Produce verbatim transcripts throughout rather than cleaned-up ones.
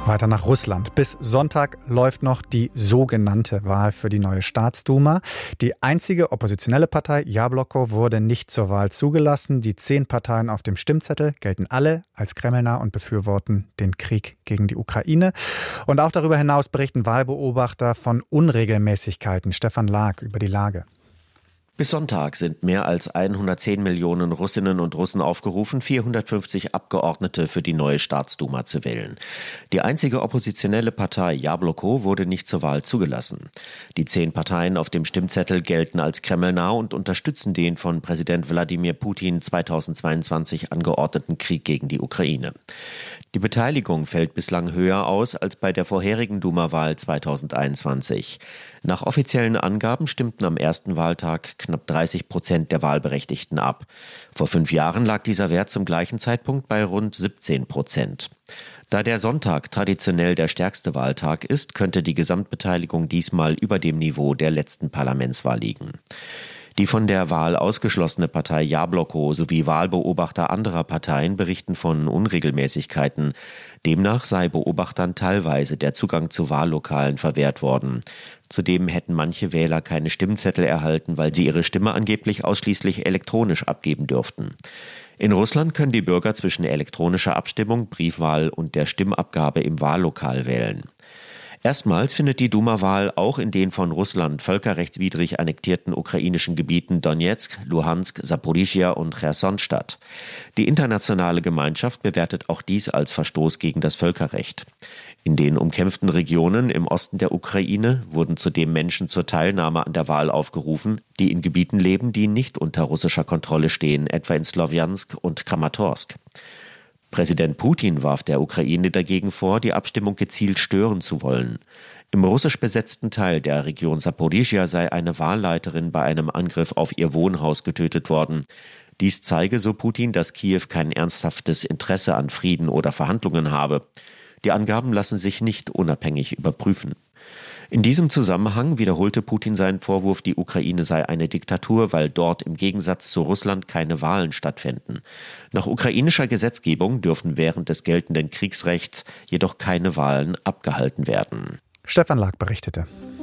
Weiter nach Russland. Bis Sonntag läuft noch die sogenannte Wahl für die neue Staatsduma. Die einzige oppositionelle Partei, Jabloko, wurde nicht zur Wahl zugelassen. Die zehn Parteien auf dem Stimmzettel gelten alle als kremlnah und befürworten den Krieg gegen die Ukraine. Und auch darüber hinaus berichten Wahlbeobachter von Unregelmäßigkeiten. Stefan Lag über die Lage. Bis Sonntag sind mehr als hundertzehn Millionen Russinnen und Russen aufgerufen, vierhundertfünfzig Abgeordnete für die neue Staatsduma zu wählen. Die einzige oppositionelle Partei, Jabloko, wurde nicht zur Wahl zugelassen. Die zehn Parteien auf dem Stimmzettel gelten als kremlnah und unterstützen den von Präsident Wladimir Putin zweitausendzweiundzwanzig angeordneten Krieg gegen die Ukraine. Die Beteiligung fällt bislang höher aus als bei der vorherigen Duma-Wahl zweitausendeinundzwanzig. Nach offiziellen Angaben stimmten am ersten Wahltag knapp dreißig Prozent der Wahlberechtigten ab. Vor fünf Jahren lag dieser Wert zum gleichen Zeitpunkt bei rund siebzehn Prozent. Da der Sonntag traditionell der stärkste Wahltag ist, könnte die Gesamtbeteiligung diesmal über dem Niveau der letzten Parlamentswahl liegen. Die von der Wahl ausgeschlossene Partei Jabloko sowie Wahlbeobachter anderer Parteien berichten von Unregelmäßigkeiten. Demnach sei Beobachtern teilweise der Zugang zu Wahllokalen verwehrt worden. Zudem hätten manche Wähler keine Stimmzettel erhalten, weil sie ihre Stimme angeblich ausschließlich elektronisch abgeben dürften. In Russland können die Bürger zwischen elektronischer Abstimmung, Briefwahl und der Stimmabgabe im Wahllokal wählen. Erstmals findet die Duma-Wahl auch in den von Russland völkerrechtswidrig annektierten ukrainischen Gebieten Donezk, Luhansk, Saporischschja und Cherson statt. Die internationale Gemeinschaft bewertet auch dies als Verstoß gegen das Völkerrecht. In den umkämpften Regionen im Osten der Ukraine wurden zudem Menschen zur Teilnahme an der Wahl aufgerufen, die in Gebieten leben, die nicht unter russischer Kontrolle stehen, etwa in Slowjansk und Kramatorsk. Präsident Putin warf der Ukraine dagegen vor, die Abstimmung gezielt stören zu wollen. Im russisch besetzten Teil der Region Saporischschja sei eine Wahlleiterin bei einem Angriff auf ihr Wohnhaus getötet worden. Dies zeige, so Putin, dass Kiew kein ernsthaftes Interesse an Frieden oder Verhandlungen habe. Die Angaben lassen sich nicht unabhängig überprüfen. In diesem Zusammenhang wiederholte Putin seinen Vorwurf, die Ukraine sei eine Diktatur, weil dort im Gegensatz zu Russland keine Wahlen stattfinden. Nach ukrainischer Gesetzgebung dürfen während des geltenden Kriegsrechts jedoch keine Wahlen abgehalten werden. Stefan Lag berichtete.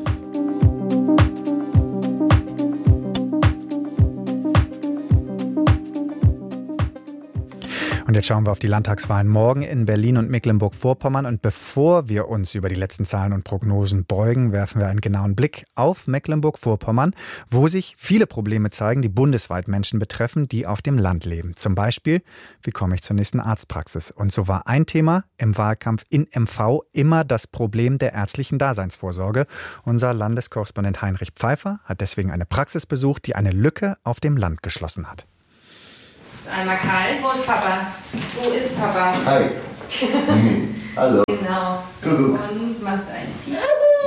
Und jetzt schauen wir auf die Landtagswahlen morgen in Berlin und Mecklenburg-Vorpommern. Und bevor wir uns über die letzten Zahlen und Prognosen beugen, werfen wir einen genauen Blick auf Mecklenburg-Vorpommern, wo sich viele Probleme zeigen, die bundesweit Menschen betreffen, die auf dem Land leben. Zum Beispiel, wie komme ich zur nächsten Arztpraxis? Und so war ein Thema im Wahlkampf in M V immer das Problem der ärztlichen Daseinsvorsorge. Unser Landeskorrespondent Heinrich Pfeiffer hat deswegen eine Praxis besucht, die eine Lücke auf dem Land geschlossen hat. Einmal Karl. Wo ist Papa? Wo ist Papa? Hi. Hallo. Genau. Guck. Und macht ein Piep.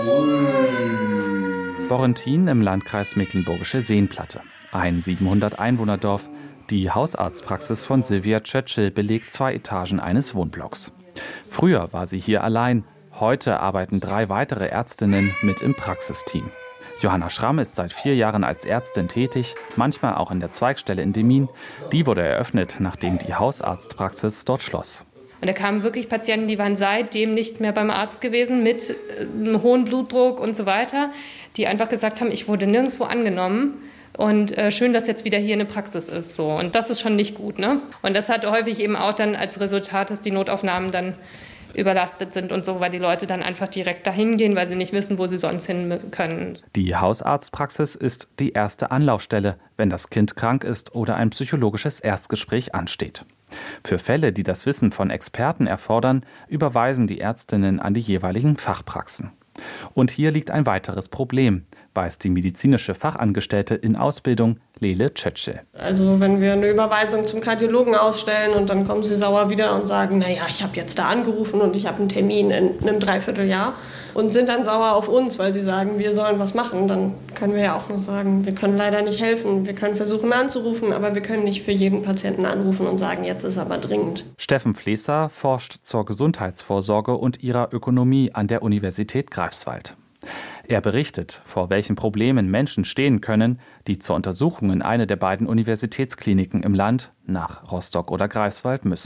Borrentin im Landkreis Mecklenburgische Seenplatte. Ein siebenhundert Einwohnerdorf. Die Hausarztpraxis von Silvia Tschetschel belegt zwei Etagen eines Wohnblocks. Früher war sie hier allein. Heute arbeiten drei weitere Ärztinnen mit im Praxisteam. Johanna Schramm ist seit vier Jahren als Ärztin tätig, manchmal auch in der Zweigstelle in Demmin. Die wurde eröffnet, nachdem die Hausarztpraxis dort schloss. Und da kamen wirklich Patienten, die waren seitdem nicht mehr beim Arzt gewesen, mit einem hohen Blutdruck und so weiter, die einfach gesagt haben, ich wurde nirgendwo angenommen. Und äh, schön, dass jetzt wieder hier eine Praxis ist. So. Und das ist schon nicht gut, ne? Und das hat häufig eben auch dann als Resultat, dass die Notaufnahmen dann überlastet sind und so, weil die Leute dann einfach direkt dahin gehen, weil sie nicht wissen, wo sie sonst hin können. Die Hausarztpraxis ist die erste Anlaufstelle, wenn das Kind krank ist oder ein psychologisches Erstgespräch ansteht. Für Fälle, die das Wissen von Experten erfordern, überweisen die Ärztinnen an die jeweiligen Fachpraxen. Und hier liegt ein weiteres Problem, weiß die medizinische Fachangestellte in Ausbildung Lele Tschetschel. Also wenn wir eine Überweisung zum Kardiologen ausstellen und dann kommen sie sauer wieder und sagen, naja, ich habe jetzt da angerufen und ich habe einen Termin in einem Dreivierteljahr und sind dann sauer auf uns, weil sie sagen, wir sollen was machen, dann können wir ja auch nur sagen, wir können leider nicht helfen. Wir können versuchen anzurufen, aber wir können nicht für jeden Patienten anrufen und sagen, jetzt ist aber dringend. Steffen Flesser forscht zur Gesundheitsvorsorge und ihrer Ökonomie an der Universität Greifswald. Er berichtet, vor welchen Problemen Menschen stehen können, die zur Untersuchung in eine der beiden Universitätskliniken im Land nach Rostock oder Greifswald müssen.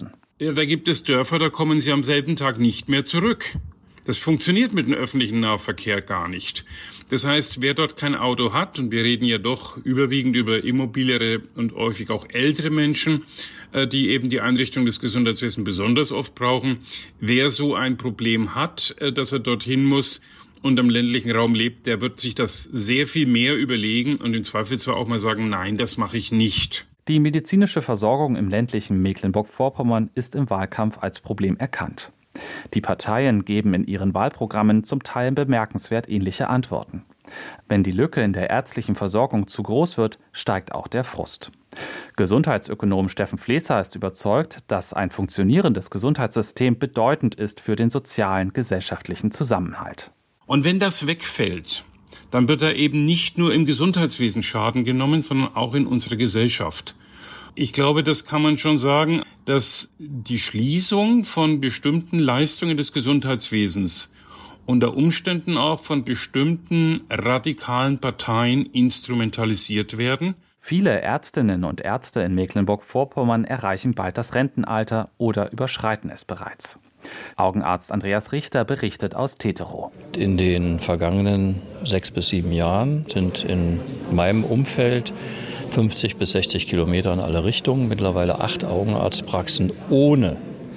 Ja, da gibt es Dörfer, da kommen sie am selben Tag nicht mehr zurück. Das funktioniert mit dem öffentlichen Nahverkehr gar nicht. Das heißt, wer dort kein Auto hat, und wir reden ja doch überwiegend über immobiliere und häufig auch ältere Menschen, die eben die Einrichtung des Gesundheitswesens besonders oft brauchen, wer so ein Problem hat, dass er dorthin muss und am ländlichen Raum lebt, der wird sich das sehr viel mehr überlegen und im Zweifelsfall auch mal sagen, nein, das mache ich nicht. Die medizinische Versorgung im ländlichen Mecklenburg-Vorpommern ist im Wahlkampf als Problem erkannt. Die Parteien geben in ihren Wahlprogrammen zum Teil bemerkenswert ähnliche Antworten. Wenn die Lücke in der ärztlichen Versorgung zu groß wird, steigt auch der Frust. Gesundheitsökonom Steffen Flesser ist überzeugt, dass ein funktionierendes Gesundheitssystem bedeutend ist für den sozialen, gesellschaftlichen Zusammenhalt. Und wenn das wegfällt, dann wird da eben nicht nur im Gesundheitswesen Schaden genommen, sondern auch in unserer Gesellschaft. Ich glaube, das kann man schon sagen, dass die Schließung von bestimmten Leistungen des Gesundheitswesens unter Umständen auch von bestimmten radikalen Parteien instrumentalisiert werden. Viele Ärztinnen und Ärzte in Mecklenburg-Vorpommern erreichen bald das Rentenalter oder überschreiten es bereits. Augenarzt Andreas Richter berichtet aus Teterow. In den vergangenen sechs bis sieben Jahren sind in meinem Umfeld fünfzig bis sechzig Kilometer in alle Richtungen, mittlerweile acht Augenarztpraxen ohne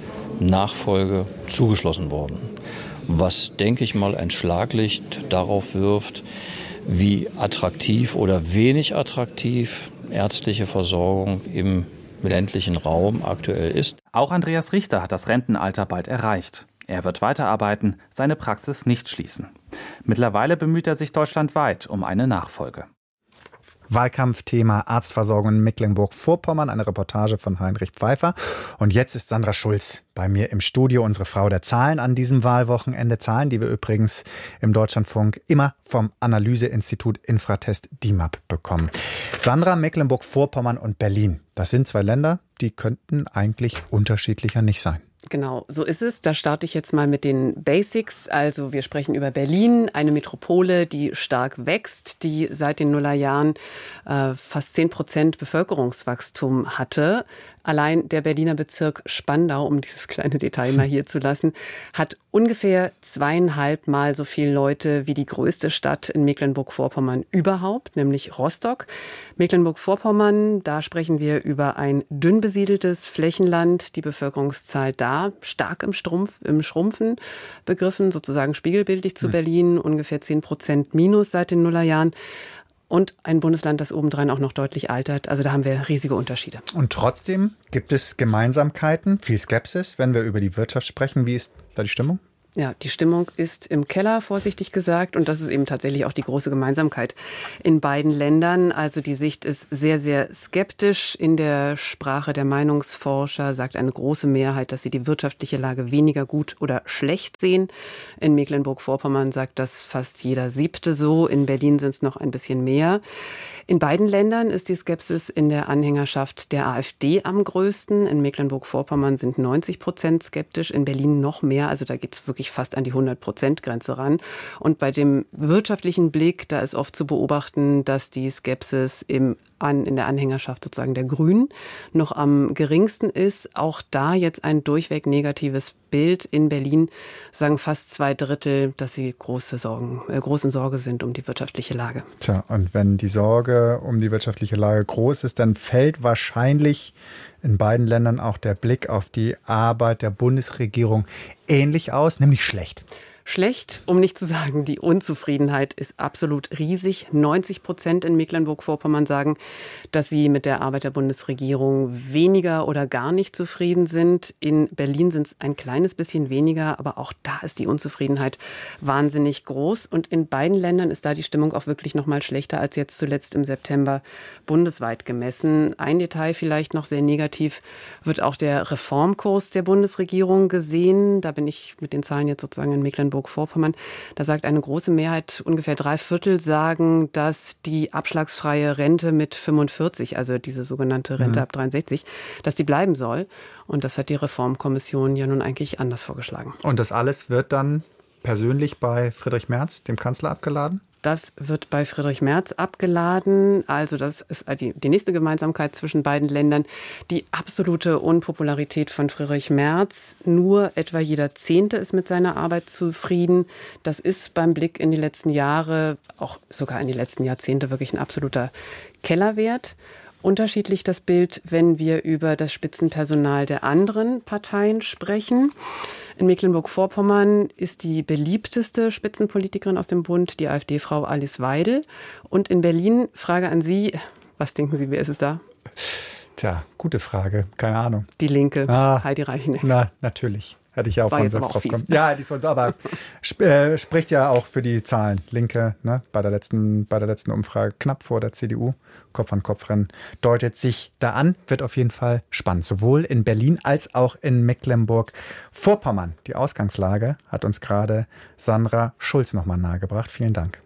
Nachfolge zugeschlossen worden. Was, denke ich mal, ein Schlaglicht darauf wirft, wie attraktiv oder wenig attraktiv ärztliche Versorgung im ländlichen Raum aktuell ist. Auch Andreas Richter hat das Rentenalter bald erreicht. Er wird weiterarbeiten, seine Praxis nicht schließen. Mittlerweile bemüht er sich deutschlandweit um eine Nachfolge. Wahlkampfthema Arztversorgung in Mecklenburg-Vorpommern, eine Reportage von Heinrich Pfeiffer. Und jetzt ist Sandra Schulz bei mir im Studio, unsere Frau der Zahlen an diesem Wahlwochenende. Zahlen, die wir übrigens im Deutschlandfunk immer vom Analyseinstitut Infratest D I M A P bekommen. Sandra, Mecklenburg-Vorpommern und Berlin, das sind zwei Länder, die könnten eigentlich unterschiedlicher nicht sein. Genau, so ist es. Da starte ich jetzt mal mit den Basics. Also wir sprechen über Berlin, eine Metropole, die stark wächst, die seit den Nullerjahren äh, fast zehn Prozent Bevölkerungswachstum hatte. Allein der Berliner Bezirk Spandau, um dieses kleine Detail mal hier zu lassen, hat ungefähr zweieinhalb Mal so viele Leute wie die größte Stadt in Mecklenburg-Vorpommern überhaupt, nämlich Rostock. Mecklenburg-Vorpommern, da sprechen wir über ein dünn besiedeltes Flächenland, die Bevölkerungszahl da stark im, Strumpf, im Schrumpfen begriffen, sozusagen spiegelbildlich zu Berlin, ungefähr zehn Prozent minus seit den Nullerjahren. Und ein Bundesland, das obendrein auch noch deutlich altert. Also da haben wir riesige Unterschiede. Und trotzdem gibt es Gemeinsamkeiten, viel Skepsis, wenn wir über die Wirtschaft sprechen. Wie ist da die Stimmung? Ja, die Stimmung ist im Keller, vorsichtig gesagt. Und das ist eben tatsächlich auch die große Gemeinsamkeit in beiden Ländern. Also die Sicht ist sehr, sehr skeptisch. In der Sprache der Meinungsforscher sagt eine große Mehrheit, dass sie die wirtschaftliche Lage weniger gut oder schlecht sehen. In Mecklenburg-Vorpommern sagt das fast jeder Siebte so. In Berlin sind es noch ein bisschen mehr. In beiden Ländern ist die Skepsis in der Anhängerschaft der AfD am größten. In Mecklenburg-Vorpommern sind neunzig Prozent skeptisch, in Berlin noch mehr. Also da geht es wirklich fast an die hundert Prozent Grenze ran. Und bei dem wirtschaftlichen Blick, da ist oft zu beobachten, dass die Skepsis im An, in der Anhängerschaft sozusagen der Grünen noch am geringsten ist. Auch da jetzt ein durchweg negatives Bild. In Berlin sagen fast zwei Drittel, dass sie große Sorgen, äh, großen Sorge sind um die wirtschaftliche Lage. Tja, und wenn die Sorge um die wirtschaftliche Lage groß ist, dann fällt wahrscheinlich in beiden Ländern auch der Blick auf die Arbeit der Bundesregierung ähnlich aus, nämlich schlecht. Schlecht, um nicht zu sagen, die Unzufriedenheit ist absolut riesig. neunzig Prozent in Mecklenburg-Vorpommern sagen, dass sie mit der Arbeit der Bundesregierung weniger oder gar nicht zufrieden sind. In Berlin sind es ein kleines bisschen weniger, aber auch da ist die Unzufriedenheit wahnsinnig groß. Und in beiden Ländern ist da die Stimmung auch wirklich noch mal schlechter als jetzt zuletzt im September bundesweit gemessen. Ein Detail vielleicht noch sehr negativ wird auch der Reformkurs der Bundesregierung gesehen. Da bin ich mit den Zahlen jetzt sozusagen in Mecklenburg Vorpommern. Da sagt eine große Mehrheit, ungefähr drei Viertel sagen, dass die abschlagsfreie Rente mit fünfundvierzig, also diese sogenannte Rente mhm. ab dreiundsechzig, dass die bleiben soll. Und das hat die Reformkommission ja nun eigentlich anders vorgeschlagen. Und das alles wird dann persönlich bei Friedrich Merz, dem Kanzler, abgeladen? Das wird bei Friedrich Merz abgeladen. Also das ist die, die nächste Gemeinsamkeit zwischen beiden Ländern. Die absolute Unpopularität von Friedrich Merz. Nur etwa jeder Zehnte ist mit seiner Arbeit zufrieden. Das ist beim Blick in die letzten Jahre, auch sogar in die letzten Jahrzehnte, wirklich ein absoluter Kellerwert. Unterschiedlich das Bild, wenn wir über das Spitzenpersonal der anderen Parteien sprechen. In Mecklenburg-Vorpommern ist die beliebteste Spitzenpolitikerin aus dem Bund die AfD-Frau Alice Weidel. Und in Berlin, Frage an Sie, was denken Sie, wer ist es da? Tja, gute Frage, keine Ahnung. Die Linke, ah, Heidi Reicheneck. Na, natürlich. Hätte ich ja auch War von jetzt selbst aber auch drauf kommen. fies. Ja, die soll, aber sp äh, spricht ja auch für die Zahlen. Linke, ne, bei der letzten, bei der letzten Umfrage knapp vor der C D U. Kopf an Kopf rennen deutet sich da an. Wird auf jeden Fall spannend. Sowohl in Berlin als auch in Mecklenburg-Vorpommern. Die Ausgangslage hat uns gerade Sandra Schulz nochmal nahegebracht. Vielen Dank.